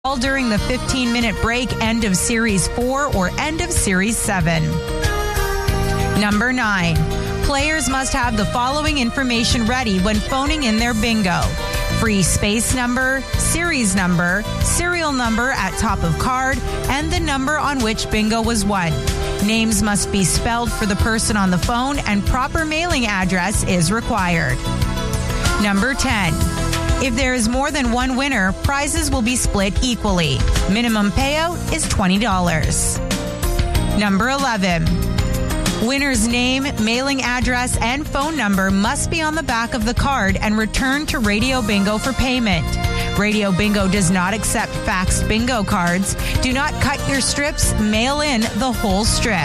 all during the 15-minute break, end of Series 4 or end of Series 7. Number 9. Players must have the following information ready when phoning in their bingo. Free space number, series number, serial number at top of card, and the number on which bingo was won. Names must be spelled for the person on the phone, and proper mailing address is required. Number 10. If there is more than one winner, prizes will be split equally. Minimum payout is $20. Number 11. Winner's name, mailing address, and phone number must be on the back of the card and returned to Radio Bingo for payment. Radio Bingo does not accept faxed bingo cards. Do not cut your strips. Mail in the whole strip.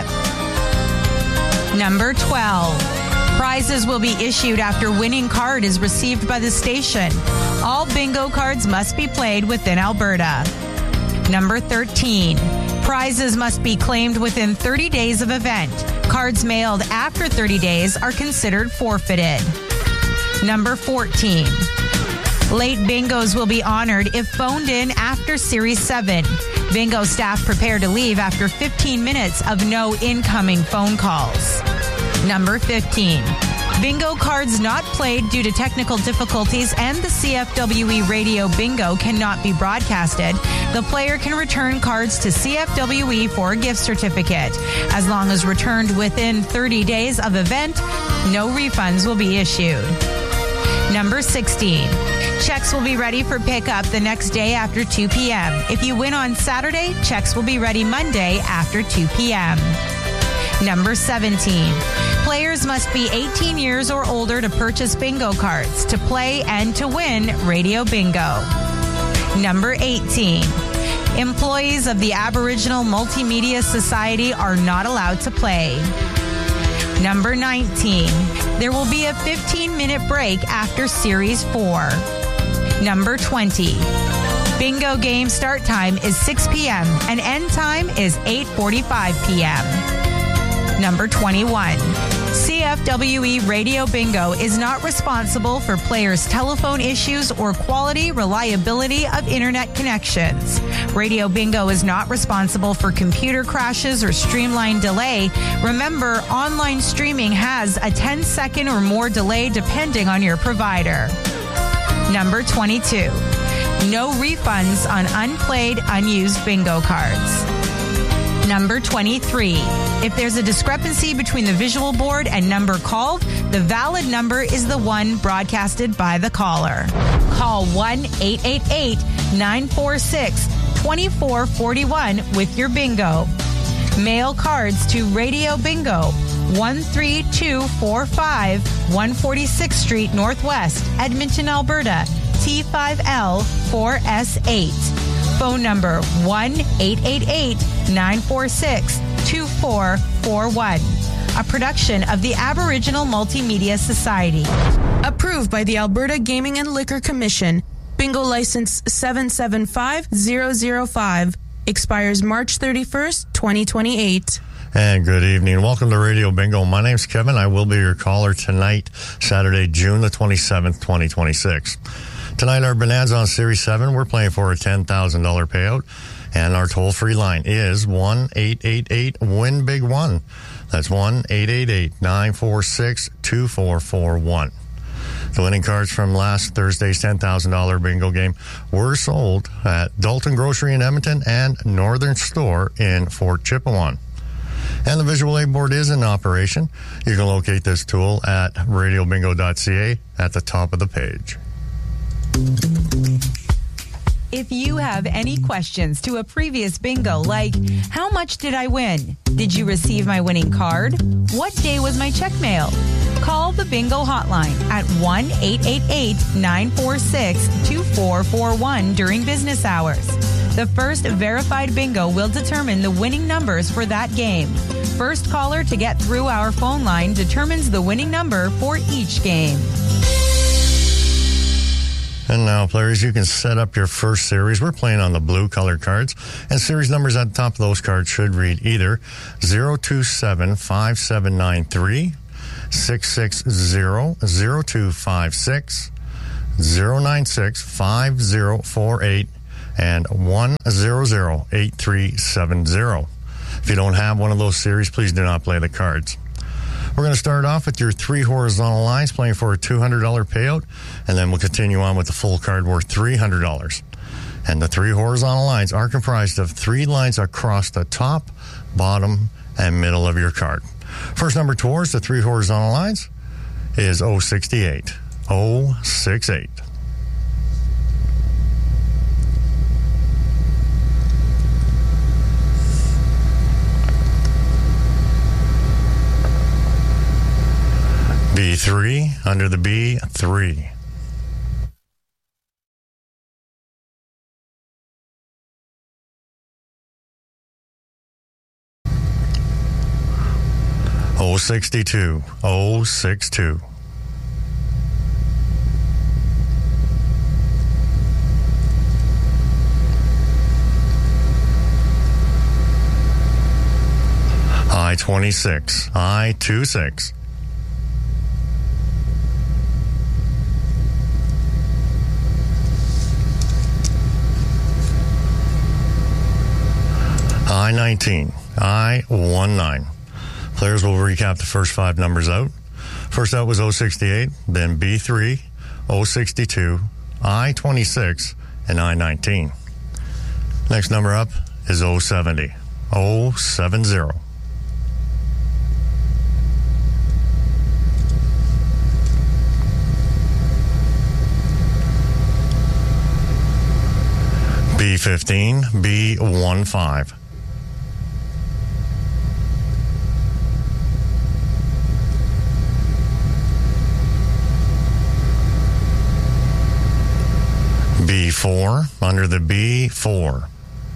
Number 12. Prizes will be issued after winning card is received by the station. All bingo cards must be played within Alberta. Number 13. Prizes must be claimed within 30 days of event. Cards mailed after 30 days are considered forfeited. Number 14. Late bingos will be honored if phoned in after Series 7. Bingo staff prepare to leave after 15 minutes of no incoming phone calls. Number 15. Bingo cards not played due to technical difficulties and the CFWE Radio Bingo cannot be broadcasted. The player can return cards to CFWE for a gift certificate. As long as returned within 30 days of event, no refunds will be issued. Number 16. Checks will be ready for pickup the next day after 2 p.m. If you win on Saturday, checks will be ready Monday after 2 p.m. Number 17. Players must be 18 years or older to purchase bingo cards, to play and to win Radio Bingo. Number 18. Employees of the Aboriginal Multimedia Society are not allowed to play. Number 19. There will be a 15-minute break after Series 4. Number 20. Bingo game start time is 6 p.m. and end time is 8:45 p.m. Number 21. CFWE Radio Bingo is not responsible for players' telephone issues or quality, reliability of internet connections. Radio Bingo is not responsible for computer crashes or streamline delay. Remember, online streaming has a 10-second or more delay depending on your provider. Number 22. No refunds on unplayed, unused bingo cards. Number 23. If there's a discrepancy between the visual board and number called, the valid number is the one broadcasted by the caller. Call 1-888-946-2441 with your bingo. Mail cards to Radio Bingo, 13245 146th Street Northwest, Edmonton, Alberta, T5L 4S8. Phone number 1-888-946-2441. A production of the Aboriginal Multimedia Society. Approved by the Alberta Gaming and Liquor Commission. Bingo license 775005. Expires March 31st, 2028. And good evening. Welcome to Radio Bingo. My name's Kevin. I will be your caller tonight, Saturday, June the 27th, 2026. Tonight, our Bonanza on Series 7, we're playing for a $10,000 payout, and our toll-free line is 1-888-WIN-BIG-1. That's 1-888-946-2441. The winning cards from last Thursday's $10,000 bingo game were sold at Dalton Grocery in Edmonton and Northern Store in Fort Chipewyan. And the visual aid board is in operation. You can locate this tool at radiobingo.ca at the top of the page. If you have any questions to a previous bingo, like, how much did I win? Did you receive my winning card? What day was my check mailed? Call the bingo hotline at 1-888-946-2441 during business hours. The first verified bingo will determine the winning numbers for that game. First caller to get through our phone line determines the winning number for each game. And now, players, you can set up your first series. We're playing on the blue color cards, and series numbers at the top of those cards should read either 0275793, 660, 0256, 096 5048, and 1008370. If you don't have one of those series, please do not play the cards. We're going to start off with your 3 horizontal lines, playing for a $200 payout, and then we'll continue on with the full card worth $300. And the 3 horizontal lines are comprised of 3 lines across the top, bottom, and middle of your card. First number towards the 3 horizontal lines is 068. 068. B3 under the B3. Oh 62. 062. I-26. I-26. I-19. I-19. Players will recap the first 5 numbers out. First out was 068, then B3, 062, I-26, and I-19. Next number up is 070. 070. B15, B15. B4 under the B4.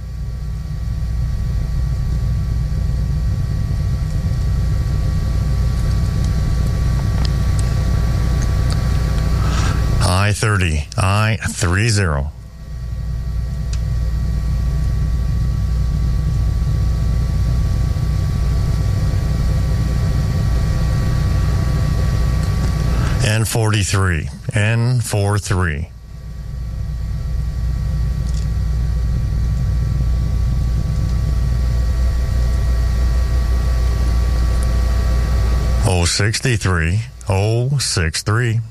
I-30. I-30. N43. N43. Oh 63. Oh 63.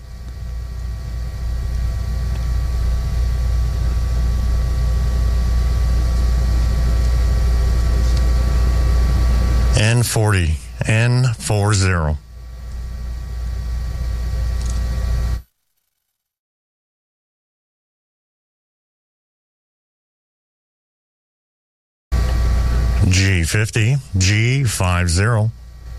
N40. N40. G50. G50.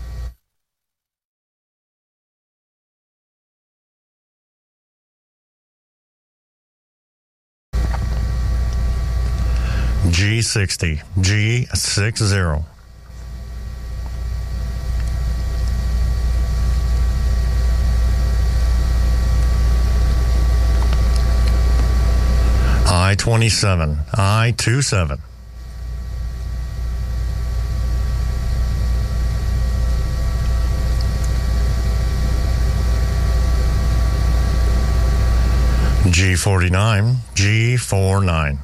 G60. G60. I-27. I-27. G49. G49.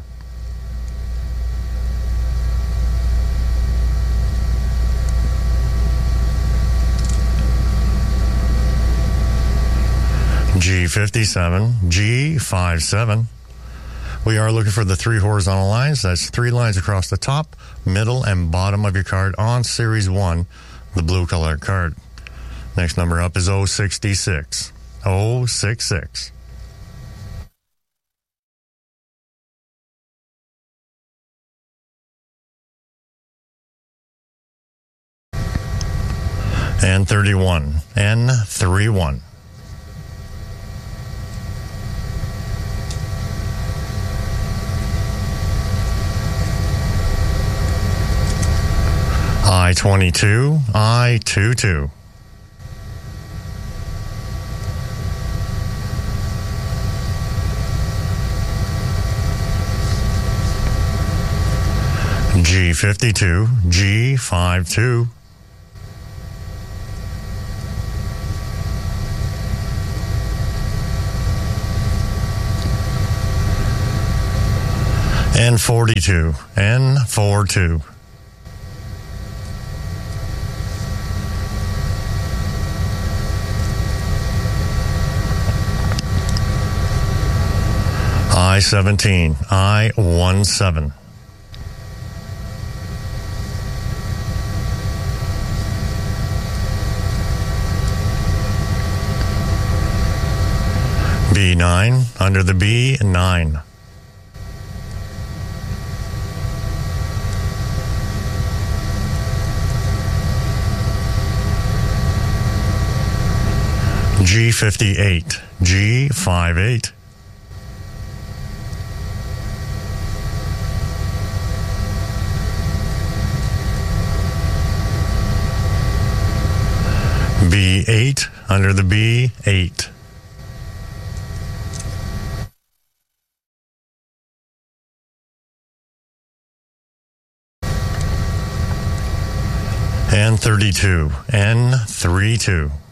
G57, G57. We are looking for the 3 horizontal lines. That's 3 lines across the top, middle, and bottom of your card on Series 1, the blue color card. Next number up is 066. 066. N31. N31. I-22. I-22. G52. G52. N42, N42. I-17, I-17. B9, under the B9. G58, G58. B8, under the B8. N32, N32.